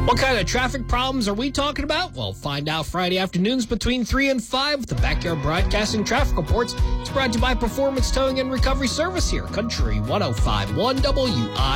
What kind of traffic problems are we talking about? Well, find out Friday afternoons between 3 and 5 with the Backyard Broadcasting Traffic Reports. It's brought to you by Performance Towing and Recovery Service here, Country 105.1 WI.